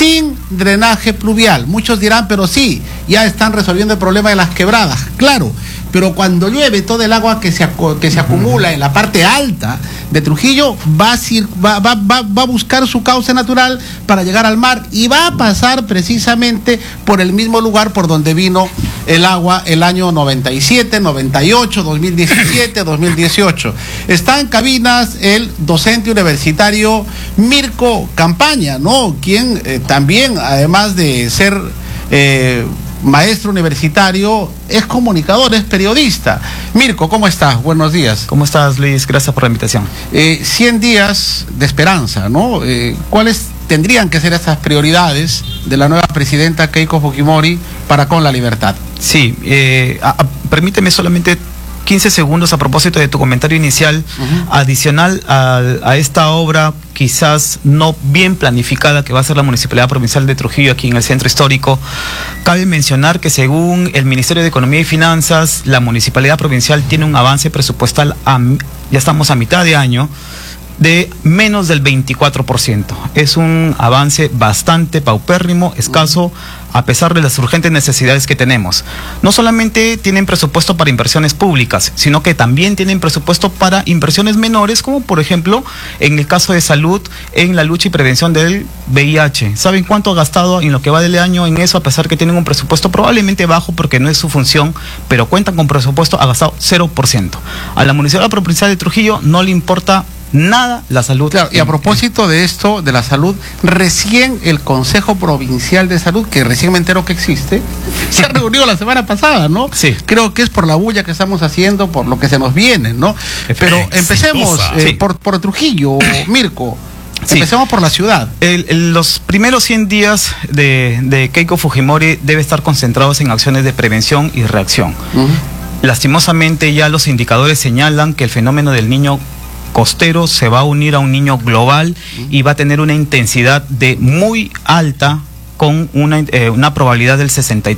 sin drenaje pluvial. Muchos dirán, pero sí, ya están resolviendo el problema de las quebradas, claro, pero cuando llueve todo el agua que se acumula en la parte alta de Trujillo va a buscar su cauce natural para llegar al mar y va a pasar precisamente por el mismo lugar por donde vino el agua el año 97, 98, 2017, 2018. Está en cabinas el docente universitario Mirko Campaña, ¿no? Quien también, además de ser maestro universitario, es comunicador, es periodista. Mirko, ¿cómo estás? Buenos días. ¿Cómo estás, Luis? Gracias por la invitación. 100 días de esperanza, ¿no? ¿Cuáles tendrían que ser esas prioridades de la nueva presidenta Keiko Fujimori para con la libertad? Sí, permíteme solamente 15 segundos a propósito de tu comentario inicial, adicional a esta obra quizás no bien planificada que va a ser la Municipalidad Provincial de Trujillo aquí en el Centro Histórico. Cabe mencionar que según el Ministerio de Economía y Finanzas, la Municipalidad Provincial tiene un avance presupuestal, ya estamos a mitad de año, de menos del 24%. Es un avance bastante paupérrimo, escaso, a pesar de las urgentes necesidades que tenemos. No solamente tienen presupuesto para inversiones públicas, sino que también tienen presupuesto para inversiones menores, como por ejemplo, en el caso de salud, en la lucha y prevención del VIH. ¿Saben cuánto ha gastado en lo que va del año en eso, a pesar que tienen un presupuesto probablemente bajo porque no es su función, pero cuentan con presupuesto, ha gastado 0%. A la Municipalidad Provincial de Trujillo no le importa nada la salud. Claro, y a propósito de esto, de la salud, recién el Consejo Provincial de Salud, que recién me entero que existe, se reunió la semana pasada, ¿no? Sí. Creo que es por la bulla que estamos haciendo, por lo que se nos viene, ¿no? Pero empecemos por Trujillo, Mirko. Sí. Empecemos por la ciudad. Los primeros 100 días de Keiko Fujimori debe estar concentrados en acciones de prevención y reacción. Lastimosamente ya los indicadores señalan que el fenómeno del niño costero se va a unir a un niño global y va a tener una intensidad de muy alta, con una probabilidad del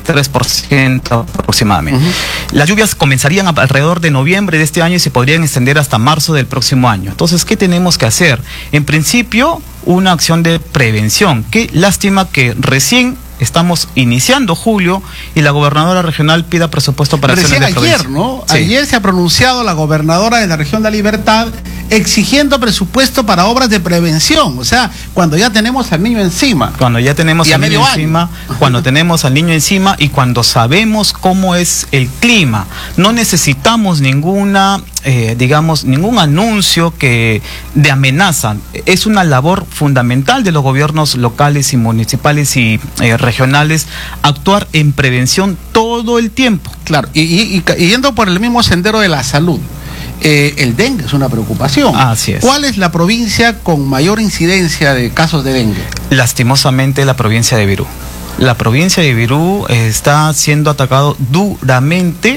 63% aproximadamente. Las lluvias comenzarían alrededor de noviembre de este año y se podrían extender hasta marzo del próximo año. Entonces, ¿qué tenemos que hacer? En principio, una acción de prevención. Qué lástima que recién estamos iniciando julio y la gobernadora regional pida presupuesto para acciones de prevención. Ayer, ¿no? Sí. Ayer se ha pronunciado la gobernadora de la región de La Libertad exigiendo presupuesto para obras de prevención. O sea, cuando ya tenemos al niño encima. Cuando ya tenemos al niño encima, cuando tenemos al niño encima y cuando sabemos cómo es el clima. No necesitamos ninguna, ningún anuncio de amenaza. Es una labor fundamental de los gobiernos locales y municipales y regionales actuar en prevención todo el tiempo. Claro, y yendo por el mismo sendero de la salud, el dengue es una preocupación. Así es. ¿Cuál es la provincia con mayor incidencia de casos de dengue? Lastimosamente la provincia de Virú. La provincia de Virú está siendo atacado duramente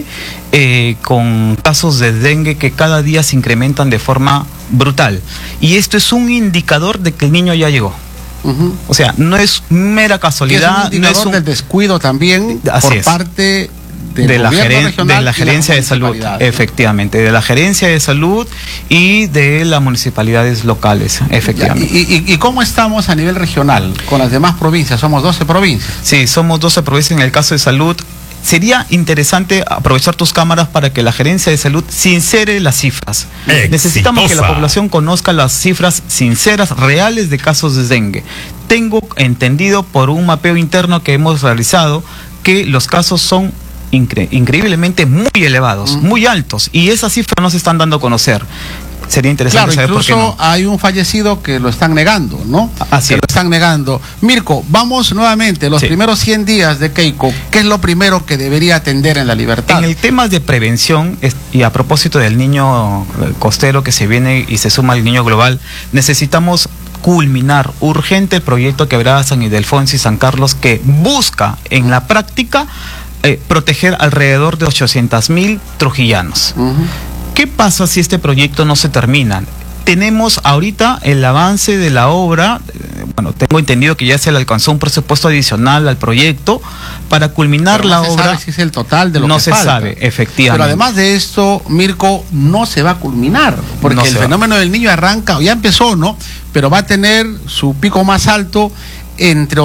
con casos de dengue que cada día se incrementan de forma brutal. Y esto es un indicador de que el niño ya llegó. O sea, no es mera casualidad. Es un indicador del descuido también por parte de la gerencia de salud, efectivamente, de la gerencia de salud y de las municipalidades locales, efectivamente. ¿Y cómo estamos a nivel regional con las demás provincias? Somos 12 provincias. Sí, somos 12 provincias en el caso de salud. Sería interesante aprovechar tus cámaras para que la gerencia de salud sincere las cifras. Necesitamos que la población conozca las cifras sinceras, reales de casos de dengue. Tengo entendido por un mapeo interno que hemos realizado que los casos son increíblemente muy elevados, muy altos, y esas cifras no se están dando a conocer. Sería interesante saber por qué no. Incluso hay un fallecido que lo están negando, ¿no? Así es. Lo están negando. Mirko, vamos nuevamente, los primeros 100 días de Keiko, ¿qué es lo primero que debería atender en La Libertad? En el tema de prevención, y a propósito del niño costero que se viene y se suma al niño global, necesitamos culminar urgente el proyecto Quebrada San Ildefonso y San Carlos, que busca en la práctica proteger alrededor de 800,000 trujillanos. ¿Qué pasa si este proyecto no se termina? Tenemos ahorita el avance de la obra, bueno, tengo entendido que ya se le alcanzó un presupuesto adicional al proyecto para culminar la obra. No se sabe si es el total de lo que falta. No se sabe, efectivamente. Pero además de esto, Mirko, no se va a culminar, porque el fenómeno del niño arranca, o ya empezó, ¿no? Pero va a tener su pico más alto entre